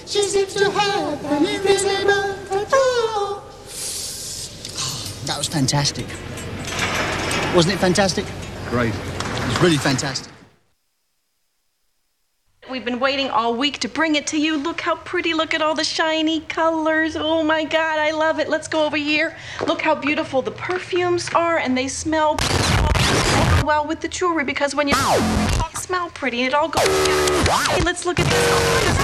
She seems to have an invisible tattoo. That was fantastic. Wasn't it fantastic? Great. It was really fantastic. We've been waiting all week to bring it to you. Look how pretty. Look at all the shiny colors. Oh my God, I love it. Let's go over here. Look how beautiful the perfumes are, and they smell well with the jewelry, because when you smell pretty, it all goes together. Hey, let's look at this.